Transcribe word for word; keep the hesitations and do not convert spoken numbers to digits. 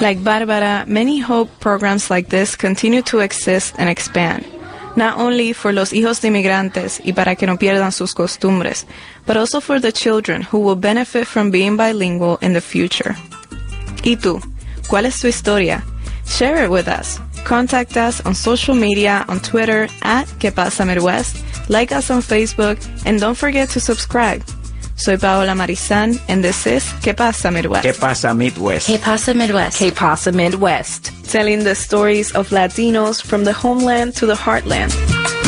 Like Bárbara, many Hope programs like this continue to exist and expand, not only for los hijos de inmigrantes y para que no pierdan sus costumbres, but also for the children who will benefit from being bilingual in the future. ¿Y tú? ¿Cuál es tu historia? Share it with us. Contact us on social media on Twitter at Que Pasa Midwest, like us on Facebook, and don't forget to subscribe. Soy Paola Marizan, and this is Que Pasa Midwest. Que Pasa Midwest. Que Pasa Midwest. Que Pasa Midwest. Telling the stories of Latinos from the homeland to the heartland.